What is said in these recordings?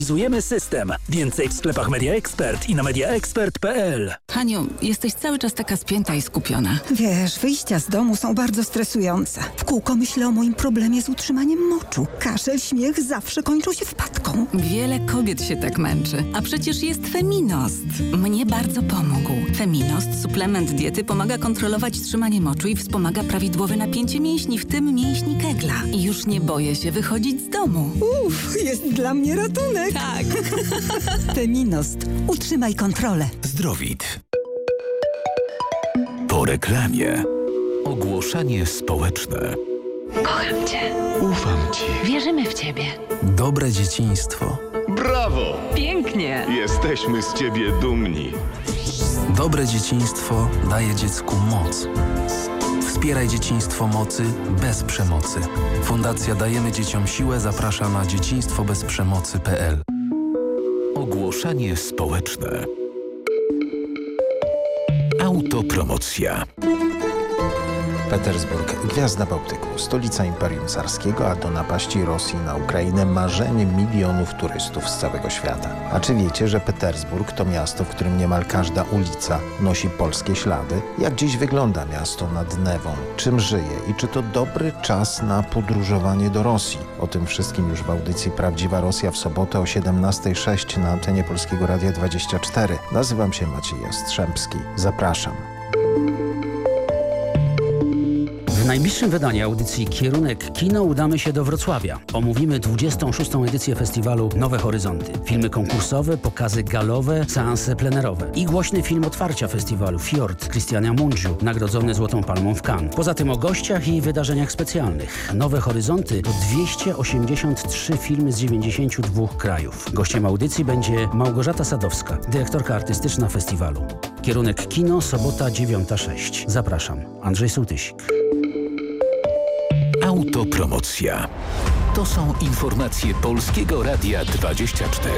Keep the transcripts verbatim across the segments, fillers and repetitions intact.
Zujemy system. Więcej w sklepach Media Expert i na media expert kropka p l. Haniu, jesteś cały czas taka spięta i skupiona. Wiesz, wyjścia z domu są bardzo stresujące. W kółko myślę o moim problemie z utrzymaniem moczu. Kaszel, śmiech zawsze kończą się wpadką. Wiele kobiet się tak męczy. A przecież jest Feminost. Mnie bardzo pomógł. Feminost, suplement diety, pomaga kontrolować trzymanie moczu i wspomaga prawidłowe napięcie mięśni, w tym mięśni Kegla. I już nie boję się wychodzić z domu. Uff, jest dla mnie ratunek. Tak. Feminost. Utrzymaj kontrolę. Zdrowit. Po reklamie. Ogłoszenie społeczne. Kocham Cię. Ufam Ci. Wierzymy w Ciebie. Dobre dzieciństwo. Brawo! Pięknie. Jesteśmy z Ciebie dumni. Dobre dzieciństwo daje dziecku moc. Wspieraj dzieciństwo mocy bez przemocy. Fundacja Dajemy Dzieciom Siłę zaprasza na dzieciństwo bez przemocy kropka p l. Ogłoszenie społeczne. Autopromocja. Petersburg, gwiazda Bałtyku, stolica Imperium Carskiego, a do napaści Rosji na Ukrainę marzenie milionów turystów z całego świata. A czy wiecie, że Petersburg to miasto, w którym niemal każda ulica nosi polskie ślady? Jak dziś wygląda miasto nad Newą? Czym żyje? I czy to dobry czas na podróżowanie do Rosji? O tym wszystkim już w audycji Prawdziwa Rosja w sobotę o siedemnastej zero sześć na antenie Polskiego Radia dwadzieścia cztery. Nazywam się Maciej Jastrzębski. Zapraszam. W najbliższym wydaniu audycji Kierunek Kino udamy się do Wrocławia. Omówimy dwudziestą szóstą edycję festiwalu Nowe Horyzonty. Filmy konkursowe, pokazy galowe, seanse plenerowe i głośny film otwarcia festiwalu Fjord Christiana Mungiu, nagrodzony Złotą Palmą w Cannes. Poza tym o gościach i wydarzeniach specjalnych. Nowe Horyzonty to dwieście osiemdziesiąt trzy filmy z dziewięćdziesięciu dwóch krajów. Gościem audycji będzie Małgorzata Sadowska, dyrektorka artystyczna festiwalu. Kierunek Kino, sobota dziewiąta sześć. Zapraszam. Andrzej Sołtysik. Autopromocja. To są informacje Polskiego Radia dwadzieścia cztery.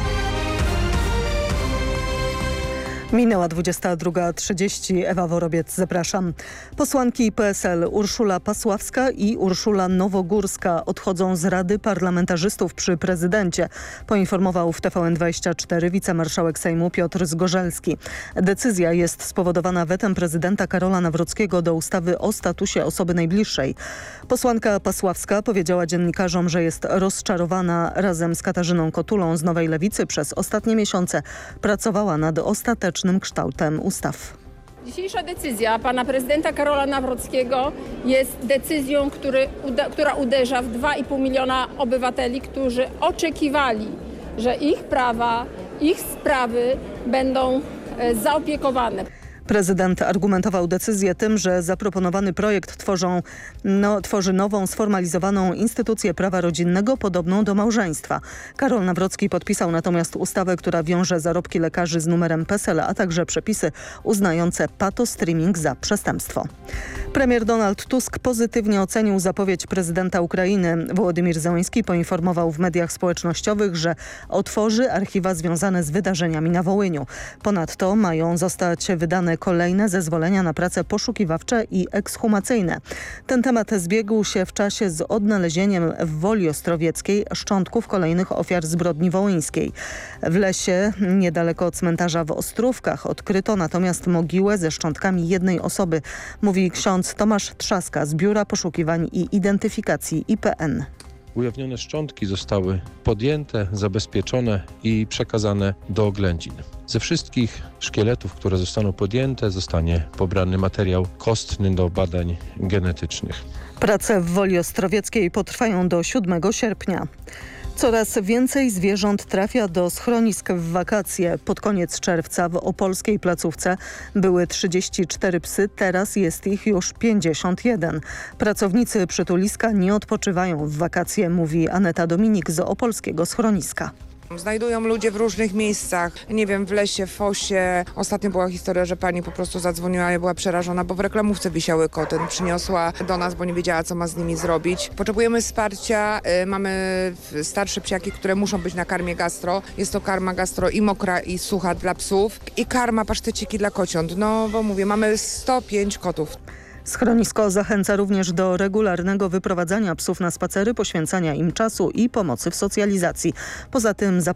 Minęła dwudziesta druga trzydzieści. Ewa Worobiec, zapraszam. Posłanki P S L Urszula Pasławska i Urszula Nowogórska odchodzą z Rady Parlamentarzystów przy prezydencie, poinformował w T V N dwadzieścia cztery wicemarszałek Sejmu Piotr Zgorzelski. Decyzja jest spowodowana wetem prezydenta Karola Nawrockiego do ustawy o statusie osoby najbliższej. Posłanka Pasławska powiedziała dziennikarzom, że jest rozczarowana. Razem z Katarzyną Kotulą z Nowej Lewicy przez ostatnie miesiące pracowała nad ostatecznym kształtem ustaw. Dzisiejsza decyzja pana prezydenta Karola Nawrockiego jest decyzją, który, uda, która uderza w dwa i pół miliona obywateli, którzy oczekiwali, że ich prawa, ich sprawy będą e, zaopiekowane. Prezydent argumentował decyzję tym, że zaproponowany projekt tworzą, no, tworzy nową, sformalizowaną instytucję prawa rodzinnego podobną do małżeństwa. Karol Nawrocki podpisał natomiast ustawę, która wiąże zarobki lekarzy z numerem PESEL, a także przepisy uznające patostreaming za przestępstwo. Premier Donald Tusk pozytywnie ocenił zapowiedź prezydenta Ukrainy. Wołodymir Zełenski poinformował w mediach społecznościowych, że otworzy archiwa związane z wydarzeniami na Wołyniu. Ponadto mają zostać wydane kolejne zezwolenia na prace poszukiwawcze i ekshumacyjne. Ten temat zbiegł się w czasie z odnalezieniem w Woli Ostrowieckiej szczątków kolejnych ofiar zbrodni wołyńskiej. W lesie niedaleko cmentarza w Ostrówkach odkryto natomiast mogiłę ze szczątkami jednej osoby, mówi ksiądz Tomasz Trzaska z Biura Poszukiwań i Identyfikacji I P N. Ujawnione szczątki zostały podjęte, zabezpieczone i przekazane do oględzin. Ze wszystkich szkieletów, które zostaną podjęte, zostanie pobrany materiał kostny do badań genetycznych. Prace w Woli Ostrowieckiej potrwają do siódmego sierpnia. Coraz więcej zwierząt trafia do schronisk w wakacje. Pod koniec czerwca w opolskiej placówce były trzydzieści cztery psy, teraz jest ich już pięćdziesiąt jeden. Pracownicy przytuliska nie odpoczywają w wakacje, mówi Aneta Dominik z opolskiego schroniska. Znajdują ludzie w różnych miejscach, nie wiem, w lesie, w fosie. Ostatnio była historia, że pani po prostu zadzwoniła i była przerażona, bo w reklamówce wisiały koty. Przyniosła do nas, bo nie wiedziała, co ma z nimi zrobić. Potrzebujemy wsparcia. Mamy starsze psiaki, które muszą być na karmie gastro. Jest to karma gastro i mokra, i sucha dla psów. I karma, paszteciki dla kociąt. No, bo mówię, mamy sto pięć kotów. Schronisko zachęca również do regularnego wyprowadzania psów na spacery, poświęcania im czasu i pomocy w socjalizacji. Poza tym